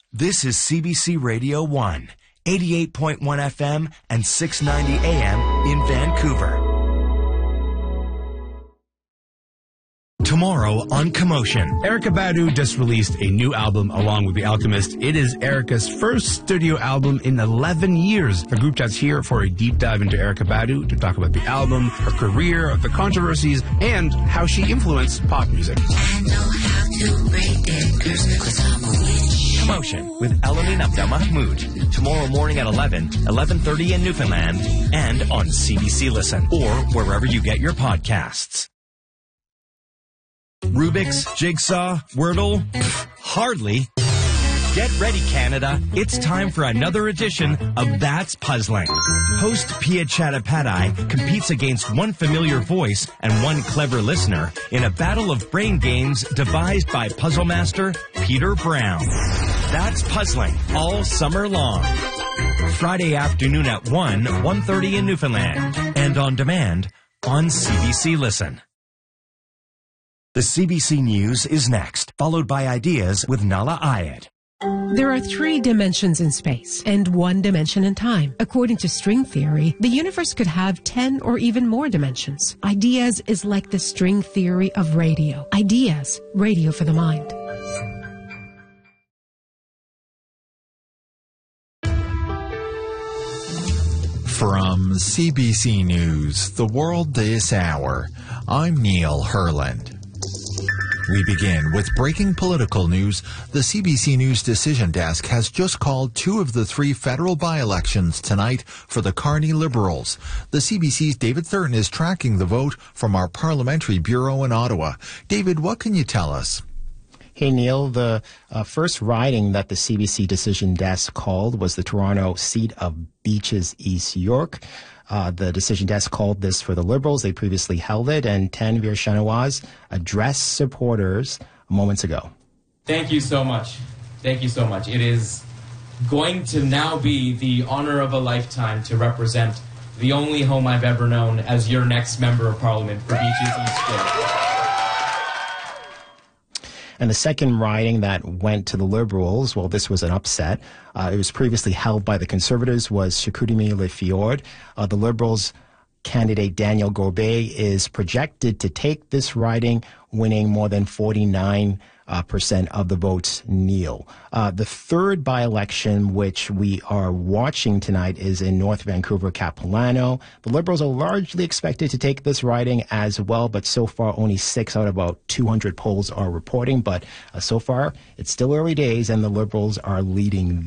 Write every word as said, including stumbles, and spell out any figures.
This is C B C Radio one, eighty-eight point one F M and six ninety A M in Vancouver. Tomorrow on Commotion. Erykah Badu just released a new album along with The Alchemist. It is Erykah's first studio album in eleven years. Our group chat's here for a deep dive into Erykah Badu to talk about the album, her career, the controversies, and how she influenced pop music. I know how to break that curse, 'cause I'm a witch. Commotion with Elamine Abdel Mahmoud. Tomorrow morning at eleven, eleven thirty in Newfoundland, and on C B C Listen, or wherever you get your podcasts. Rubik's, Jigsaw, Wordle? Hardly. Get ready, Canada. It's time for another edition of That's Puzzling. Host Pia Chattopadhyay competes against one familiar voice and one clever listener in a battle of brain games devised by puzzle master Peter Brown. That's Puzzling all summer long. Friday afternoon at one, one thirty in Newfoundland, and on demand on C B C Listen. The C B C News is next, followed by Ideas with Nala Ayed. There are three dimensions in space and one dimension in time. According to string theory, the universe could have ten or even more dimensions. Ideas is like the string theory of radio. Ideas, radio for the mind. From C B C News, The World This Hour, I'm Neil Herland. We begin with breaking political news. The C B C News Decision Desk has just called two of the three federal by-elections tonight for the Carney Liberals. The C B C's David Thurton is tracking the vote from our parliamentary bureau in Ottawa. David, what can you tell us? Hey, Neil, the uh, first riding that the C B C Decision Desk called was the Toronto seat of Beaches East York. Uh, the Decision Desk called this for the Liberals. They previously held it, and Tanvir Shanawaz addressed supporters moments ago. Thank you so much. Thank you so much. It is going to now be the honor of a lifetime to represent the only home I've ever known as your next Member of Parliament for Beaches East York. And the second riding that went to the Liberals, well, this was an upset. Uh, it was previously held by the Conservatives, was Chicoutimi-Le-Fjord. Uh, the Liberals candidate Daniel Gorbet is projected to take this riding, winning more than forty-nine uh, percent of the votes. Neil. Uh, the third by-election, which we are watching tonight, is in North Vancouver, Capilano. The Liberals are largely expected to take this riding as well, but so far only six out of about two hundred polls are reporting. But uh, so far, it's still early days, and the Liberals are leading